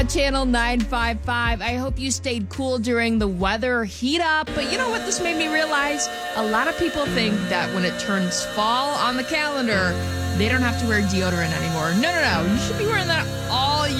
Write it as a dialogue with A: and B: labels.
A: Channel 955. I hope you stayed cool during the weather heat up. But you know what this made me realize? A lot of people think that when it turns fall on the calendar, they don't have to wear deodorant anymore. No. You should be wearing that all